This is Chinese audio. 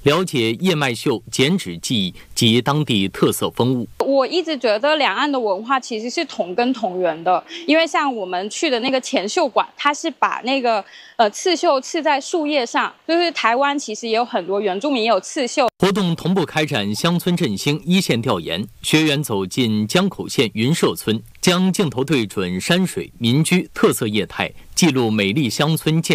了解叶麦绣剪纸技艺及当地特色风物。 我一直觉得两岸的文化其实是同根同源的，因为像我们去的那个前绣馆，它是把那个刺绣刺在树叶上，就是台湾其实也有很多原住民也有刺绣。 活动同步开展乡村振兴一线调研，学员走进江口县云社村，将镜头对准山水、民居特色业态，记录美丽乡村建